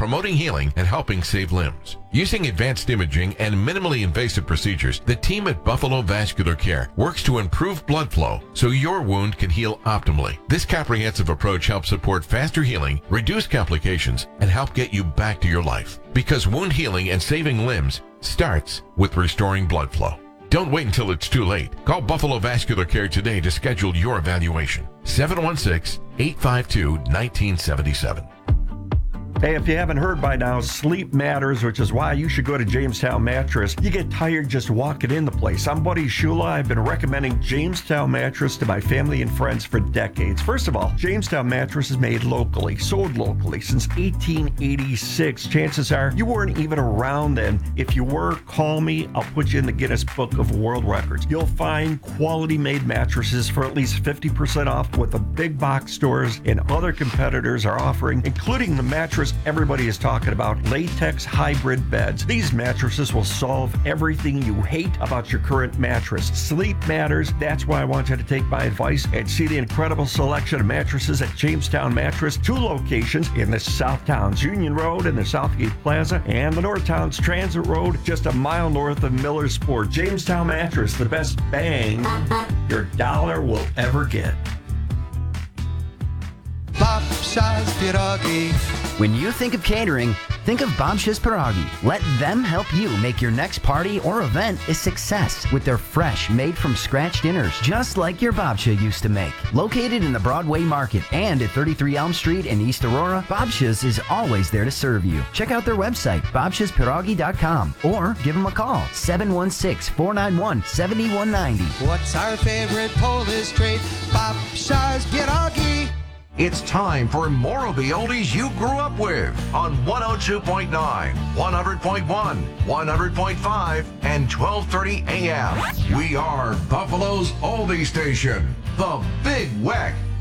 promoting healing and helping save limbs. Using advanced imaging and minimally invasive procedures, the team at Buffalo Vascular Care works to improve blood flow so your wound can heal optimally. This comprehensive approach helps support faster healing, reduce complications, and help get you back to your life. Because wound healing and saving limbs starts with restoring blood flow. Don't wait until it's too late. Call Buffalo Vascular Care today to schedule your evaluation. 716-852-1977. Hey, if you haven't heard by now, sleep matters, which is why you should go to Jamestown Mattress. You get tired just walking in the place. I'm Buddy Shula. I've been recommending Jamestown Mattress to my family and friends for decades. First of all, Jamestown Mattress is made locally, sold locally since 1886. Chances are you weren't even around then. If you were, call me. I'll put you in the Guinness Book of World Records. You'll find quality-made mattresses for at least 50% off what the big box stores and other competitors are offering, including the mattress everybody is talking about, latex hybrid beds. These mattresses will solve everything you hate about your current mattress. Sleep matters. That's why I want you to take my advice and see the incredible selection of mattresses at Jamestown Mattress. 2 locations in the South Towns Union Road and the Southgate Plaza, and the North Towns Transit Road, just a mile north of Millersport. Jamestown Mattress, the best bang your dollar will ever get. Babcia's Pierogi. When you think of catering, think of Babcia's Pierogi. Let them help you make your next party or event a success with their fresh, made-from-scratch dinners, just like your Babcia used to make. Located in the Broadway Market and at 33 Elm Street in East Aurora, Babcia's is always there to serve you. Check out their website, babciaspierogi.com, or give them a call, 716-491-7190. What's our favorite Polish treat? Babcia's Pierogi. It's time for more of the oldies you grew up with on 102.9, 100.1, 100.5, and 1230 AM. We are Buffalo's oldie station, the Big Weck.